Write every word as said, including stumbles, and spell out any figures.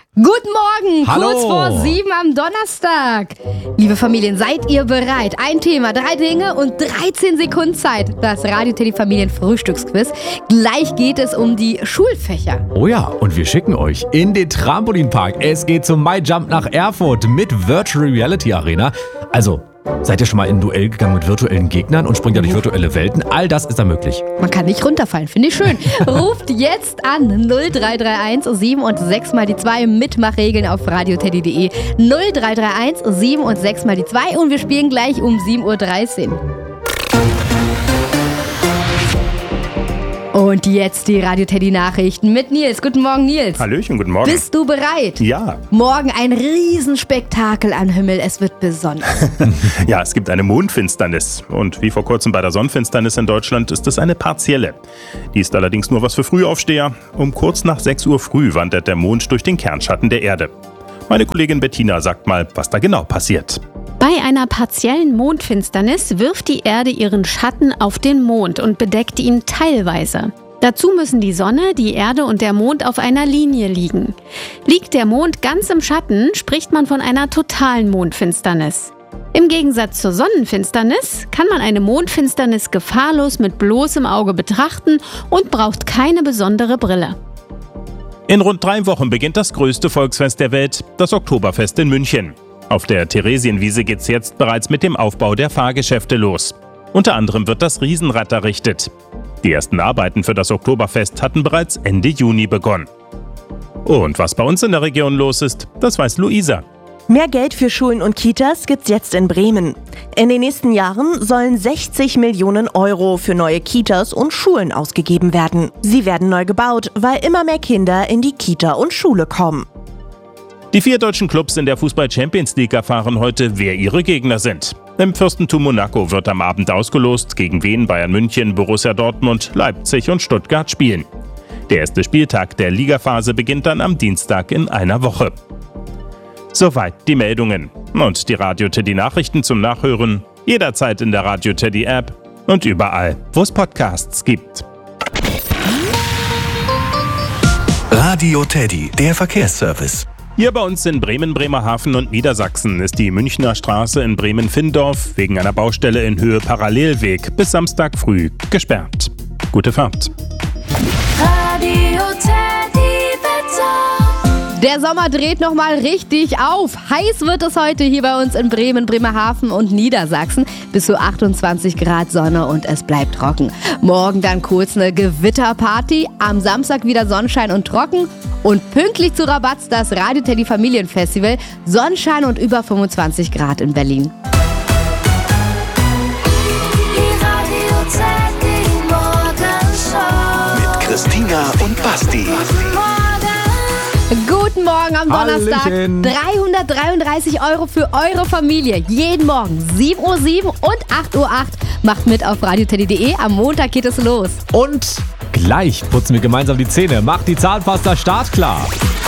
Guten Morgen, Hallo. Kurz vor sieben am Donnerstag. Liebe Familien, seid ihr bereit? Ein Thema, drei Dinge und dreizehn Sekunden Zeit. Das Radio Teddy Familien Frühstücksquiz. Gleich geht es um die Schulfächer. Oh ja, und wir schicken euch in den Trampolinpark. Es geht zum MyJump nach Erfurt mit Virtual Reality Arena. Also, seid ihr schon mal in ein Duell gegangen mit virtuellen Gegnern und springt ja durch virtuelle Welten? All das ist da möglich. Man kann nicht runterfallen, finde ich schön. Ruft jetzt an null drei drei eins sieben und sechs mal die zwei. Mitmachregeln auf radioteddy punkt de. null drei drei eins sieben und sechs mal die zwei und wir spielen gleich um sieben Uhr dreizehn. Und jetzt die Radio-Teddy-Nachrichten mit Nils. Guten Morgen, Nils. Hallöchen, guten Morgen. Bist du bereit? Ja. Morgen ein Riesenspektakel am Himmel. Es wird besonders. Ja, es gibt eine Mondfinsternis. Und wie vor kurzem bei der Sonnenfinsternis in Deutschland ist es eine partielle. Die ist allerdings nur was für Frühaufsteher. Um kurz nach sechs Uhr früh wandert der Mond durch den Kernschatten der Erde. Meine Kollegin Bettina sagt mal, was da genau passiert. Bei einer partiellen Mondfinsternis wirft die Erde ihren Schatten auf den Mond und bedeckt ihn teilweise. Dazu müssen die Sonne, die Erde und der Mond auf einer Linie liegen. Liegt der Mond ganz im Schatten, spricht man von einer totalen Mondfinsternis. Im Gegensatz zur Sonnenfinsternis kann man eine Mondfinsternis gefahrlos mit bloßem Auge betrachten und braucht keine besondere Brille. In rund drei Wochen beginnt das größte Volksfest der Welt, das Oktoberfest in München. Auf der Theresienwiese geht's jetzt bereits mit dem Aufbau der Fahrgeschäfte los. Unter anderem wird das Riesenrad errichtet. Die ersten Arbeiten für das Oktoberfest hatten bereits Ende Juni begonnen. Und was bei uns in der Region los ist, das weiß Luisa. Mehr Geld für Schulen und Kitas gibt's jetzt in Bremen. In den nächsten Jahren sollen sechzig Millionen Euro für neue Kitas und Schulen ausgegeben werden. Sie werden neu gebaut, weil immer mehr Kinder in die Kita und Schule kommen. Die vier deutschen Clubs in der Fußball-Champions League erfahren heute, wer ihre Gegner sind. Im Fürstentum Monaco wird am Abend ausgelost, gegen wen Bayern München, Borussia Dortmund, Leipzig und Stuttgart spielen. Der erste Spieltag der Ligaphase beginnt dann am Dienstag in einer Woche. Soweit die Meldungen. Und die Radio-Teddy-Nachrichten zum Nachhören jederzeit in der Radio-Teddy-App und überall, wo es Podcasts gibt. Radio Teddy, der Verkehrsservice. Hier bei uns in Bremen, Bremerhaven und Niedersachsen ist die Münchner Straße in Bremen-Findorf wegen einer Baustelle in Höhe Parallelweg bis Samstag früh gesperrt. Gute Fahrt. Radio Teddy Wetter. Der Sommer dreht nochmal richtig auf. Heiß wird es heute hier bei uns in Bremen, Bremerhaven und Niedersachsen. Bis zu achtundzwanzig Grad Sonne und es bleibt trocken. Morgen dann kurz eine Gewitterparty. Am Samstag wieder Sonnenschein und trocken. Und pünktlich zu Rabatz das Radio Teddy Familienfestival. Sonnenschein und über fünfundzwanzig Grad in Berlin. Die Radio Teddy Morgenshow. Mit Christina und Basti. Morgen. Guten Morgen am Donnerstag. Hallöchen. dreihundertdreiunddreißig Euro für eure Familie. Jeden Morgen sieben Uhr sieben und acht Uhr acht. Macht mit auf radioteddy punkt de. Am Montag geht es los. Und gleich putzen wir gemeinsam die Zähne. Macht die Zahnpasta startklar.